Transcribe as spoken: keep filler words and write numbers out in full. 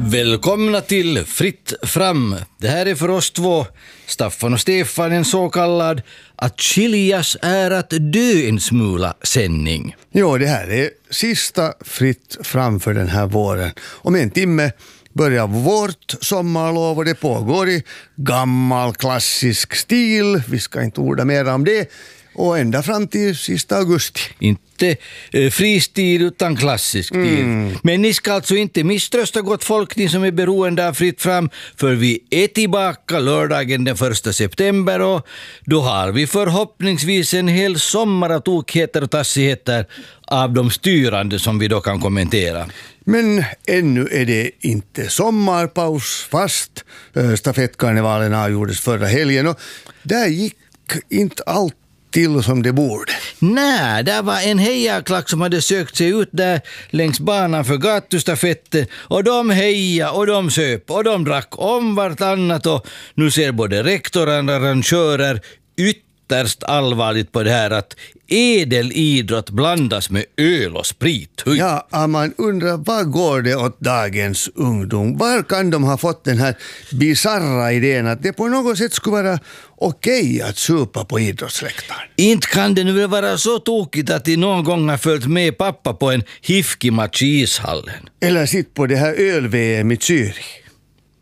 Välkomna till Fritt fram. Det här är för oss två, Staffan och Stefan, en så kallad att skiljas är att dö en smula sändning. Jo, det här är sista Fritt fram för den här våren. Om en timme börjar vårt sommarlov och det pågår i gammal klassisk stil. Vi ska inte orda mer om det. Och ända fram till sista augusti. Inte eh, fri stil utan klassisk stil. Mm. Men ni ska alltså inte misströsta, gott folk, ni som är beroende av Fritt fram. För vi är tillbaka lördagen den första september och då har vi förhoppningsvis en hel sommar av tokheter och tassigheter av de styrande som vi då kan kommentera. Men ännu är det inte sommarpaus fast. Äh, stafettkarnevalen avgjordes förra helgen och där gick inte allt till som det borde. Nej, där var en hejaklack som hade sökt sig ut där längs banan för gatustafetten och de heja och de söp och de drack om vartannat och nu ser både rektorer och arrangörer ytterst allvarligt på det här att ädelidrott blandas med öl och sprit. Hui. Ja, man undrar vad går det åt dagens ungdom? Var kan de ha fått den här bizarra idén att det på något sätt skulle vara okej att supa på idrottsläktaren? Inte kan det nu väl vara så tokigt att de någon gång har följt med pappa på en hifki-match i ishallen. Eller sitt på det här öl-V M i Zürich.